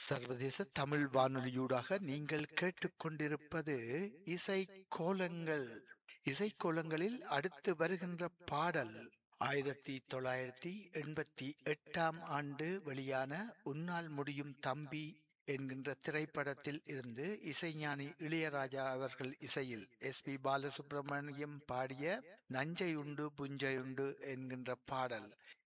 சர்வதேச தமிழ் வானொலியூடாக நீங்கள் கேட்டுக்கொண்டிருப்பது இசைக்கோலங்கள். இசைக்கோலங்களில் அடுத்து வருகின்ற பாடல் 1988ஆம் ஆண்டு வெளியான "உன்னால் முடியும் தம்பி" என்கின்ற திரைப்படத்தில் இருந்து இசைஞானி இளையராஜா அவர்கள் இசையில் எஸ்.பி. பாலசுப்ரமணியம் பாடிய "நஞ்சை உண்டு புஞ்சை உண்டு" என்கின்ற பாடல்.